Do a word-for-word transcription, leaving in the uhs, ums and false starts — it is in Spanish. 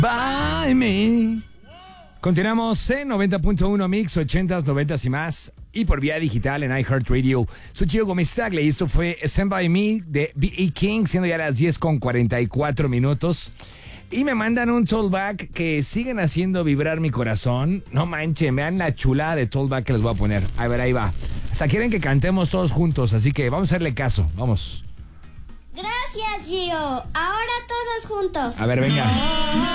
By me. Continuamos en noventa punto uno Mix, ochentas, noventas y más. Y por vía digital en iHeartRadio. Soy Gio Gómez Tagle y esto fue Stand By Me de B A King, siendo ya las diez con cuarenta y cuatro minutos. Y me mandan un tollback que siguen haciendo vibrar mi corazón. No manchen, vean la chulada de tollback que les voy a poner. A ver, ahí va. O sea, quieren que cantemos todos juntos, así que vamos a hacerle caso. Vamos. Gracias, Gio. Ahora todos juntos. A ver, venga.